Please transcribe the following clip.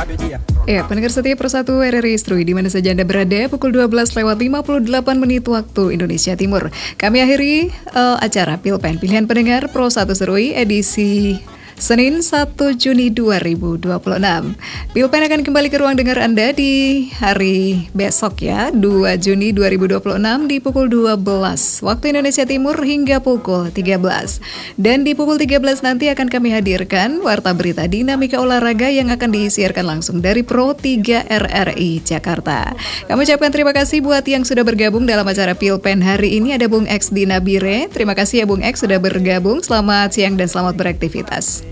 Ya, pendengar setia Persatu RRI Instrui, di mana saja Anda berada, pukul 12:58 menit waktu Indonesia Timur. Kami akhiri acara Pilpen Pilihan Pendengar Pro 1 Serui edisi Senin 1 Juni 2026. Pilpen akan kembali ke ruang dengar Anda di hari besok ya, 2 Juni 2026 di pukul 12 waktu Indonesia Timur hingga pukul 13. Dan di pukul 13 nanti akan kami hadirkan Warta Berita Dinamika Olahraga yang akan disiarkan langsung dari Pro 3 RRI Jakarta. Kami ucapkan terima kasih buat yang sudah bergabung dalam acara Pilpen hari ini. Ada Bung X Dinabire. Terima kasih ya Bung X sudah bergabung. Selamat siang dan selamat beraktivitas.